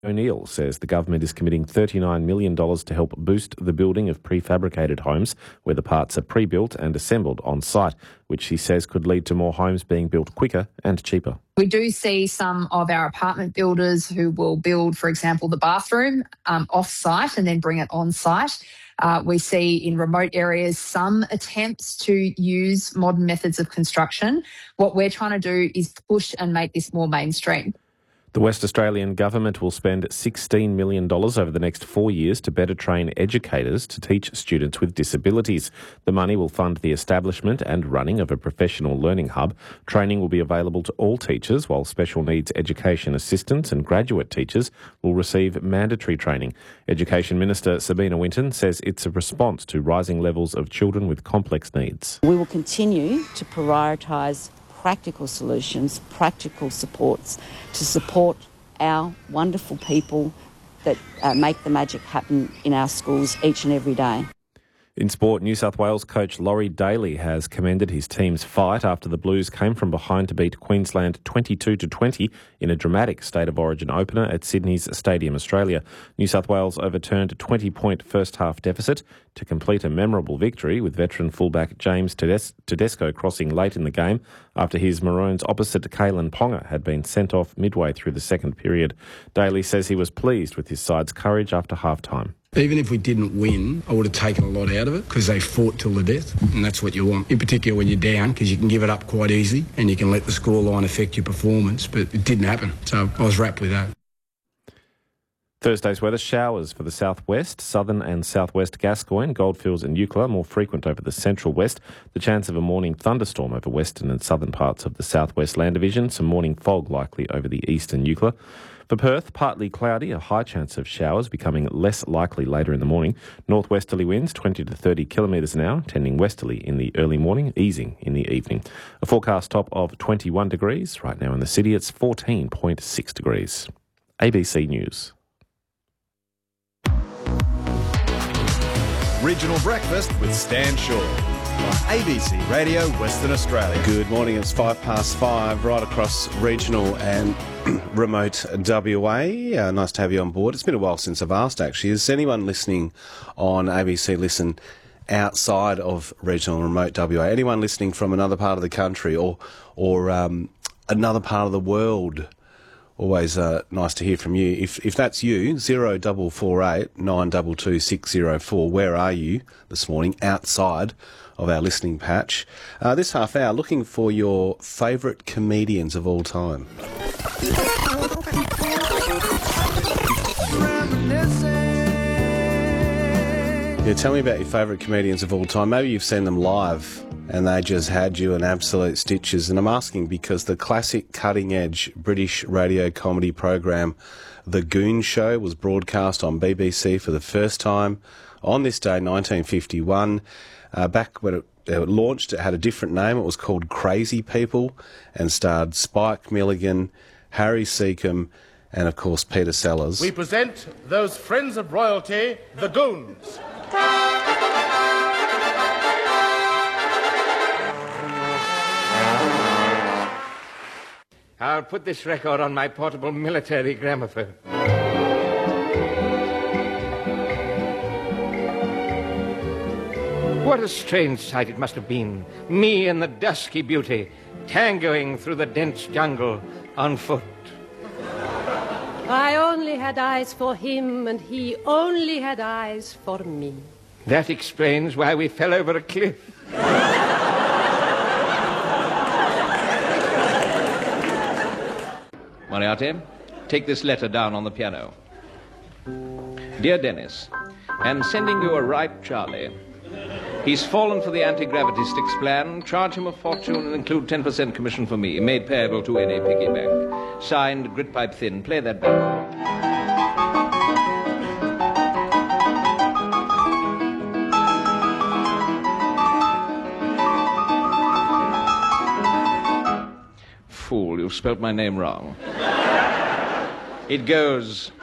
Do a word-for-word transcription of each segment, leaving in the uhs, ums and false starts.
O'Neill says the government is committing thirty-nine million dollars to help boost the building of prefabricated homes where the parts are pre-built and assembled on site, which he says could lead to more homes being built quicker and cheaper. We do see some of our apartment builders who will build, for example, the bathroom um, off-site and then bring it on-site. Uh, we see in remote areas some attempts to use modern methods of construction. What we're trying to do is push and make this more mainstream. The West Australian Government will spend sixteen million dollars over the next four years to better train educators to teach students with disabilities. The money will fund the establishment and running of a professional learning hub. Training will be available to all teachers, while special needs education assistants and graduate teachers will receive mandatory training. Education Minister Sabina Winton says it's a response to rising levels of children with complex needs. We will continue to prioritise practical solutions, practical supports to support our wonderful people that uh, make the magic happen in our schools each and every day. In sport, New South Wales coach Laurie Daly has commended his team's fight after the Blues came from behind to beat Queensland twenty-two to twenty in a dramatic State of Origin opener at Sydney's Stadium Australia. New South Wales overturned a twenty-point first-half deficit to complete a memorable victory, with veteran fullback James Tedes- Tedesco crossing late in the game after his Maroons opposite Kalen Ponga had been sent off midway through the second period. Daly says he was pleased with his side's courage after half-time. Even if we didn't win, I would have taken a lot out of it because they fought till the death, and that's what you want, in particular when you're down, because you can give it up quite easily and you can let the scoreline affect your performance, but it didn't happen, so I was wrapped with that. Thursday's weather: showers for the southwest, southern and southwest Gascoyne, Goldfields and Eucla, more frequent over the central west. The chance of a morning thunderstorm over western and southern parts of the southwest land division. Some morning fog likely over the eastern Eucla. For Perth, partly cloudy, a high chance of showers becoming less likely later in the morning. Northwesterly winds twenty to thirty kilometres an hour, tending westerly in the early morning, easing in the evening. A forecast top of twenty-one degrees. Right now in the city, it's fourteen point six degrees. A B C News. Regional Breakfast with Stan Shaw on A B C Radio Western Australia. Good morning, it's five past five, right across regional and remote W A. Uh, nice to have you on board. It's been a while since I've asked, actually. Is anyone listening on A B C Listen outside of regional and remote W A? Anyone listening from another part of the country or, or um, another part of the world? Always uh, nice to hear from you. If if that's you, zero double four eight nine two two six zero four. Where are you this morning outside of our listening patch? Uh, this half hour, looking for your favourite comedians of all time. Yeah, tell me about your favourite comedians of all time. Maybe you've seen them live and they just had you in absolute stitches. And I'm asking because the classic cutting-edge British radio comedy program The Goon Show was broadcast on B B C for the first time on this day, nineteen fifty-one. Uh, back when it, it launched, it had a different name. It was called Crazy People and starred Spike Milligan, Harry Seacombe, and, of course, Peter Sellers. We present those friends of royalty, the Goons. I'll put this record on my portable military gramophone. What a strange sight it must have been, me and the dusky beauty, tangoing through the dense jungle on foot. I only had eyes for him, and he only had eyes for me. That explains why we fell over a cliff. Moriarty, take this letter down on the piano. Dear Dennis, am sending you a ripe Charlie. He's fallen for the anti-gravity sticks plan. Charge him a fortune and include ten percent commission for me, made payable to any piggy bank. Signed, Gritpipe Thin. Play that back. Fool, you've spelt my name wrong. It goes...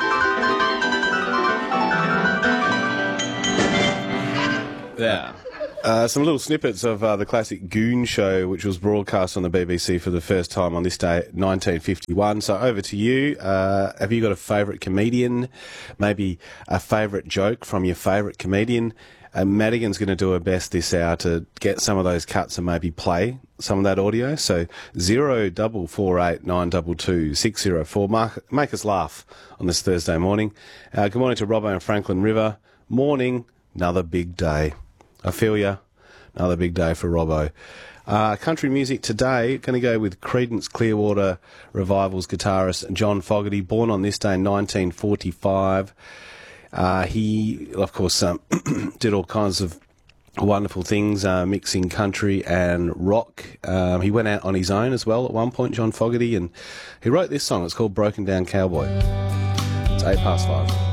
There. Uh, some little snippets of uh, the classic Goon Show, which was broadcast on the B B C for the first time on this day, nineteen fifty-one. So over to you. Uh, have you got a favourite comedian? Maybe a favourite joke from your favourite comedian? Uh, Madigan's going to do her best this hour to get some of those cuts and maybe play some of that audio. So zero double four eight nine double two six zero four. Mark, make us laugh on this Thursday morning. Uh, good morning to Robbo and Franklin River. Morning, another big day. I feel ya. Another big day for Robbo. Uh, country music today, going to go with Creedence Clearwater Revival's guitarist John Fogerty, born on this day in nineteen forty-five. Uh, he, of course, um, did all kinds of wonderful things, uh, mixing country and rock. Um, he went out on his own as well at one point, John Fogerty, and he wrote this song. It's called Broken Down Cowboy. It's eight past five.